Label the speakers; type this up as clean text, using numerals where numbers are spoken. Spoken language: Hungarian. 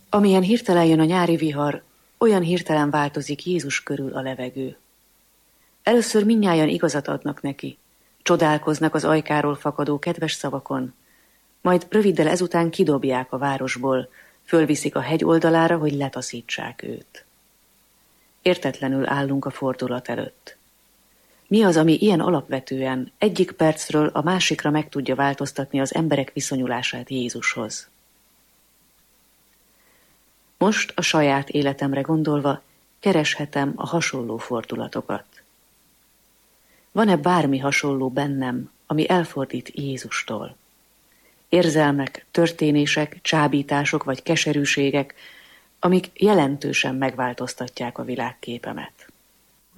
Speaker 1: Amilyen hirtelen jön a nyári vihar, olyan hirtelen változik Jézus körül a levegő. Először mindnyájan igazat adnak neki, csodálkoznak az ajkáról fakadó kedves szavakon, majd röviddel ezután kidobják a városból, fölviszik a hegy oldalára, hogy letaszítsák őt. Értetlenül állunk a fordulat előtt. Mi az, ami ilyen alapvetően egyik percről a másikra meg tudja változtatni az emberek viszonyulását Jézushoz? Most a saját életemre gondolva kereshetem a hasonló fordulatokat. Van-e bármi hasonló bennem, ami elfordít Jézustól? Érzelmek, történések, csábítások vagy keserűségek, amik jelentősen megváltoztatják a világképemet.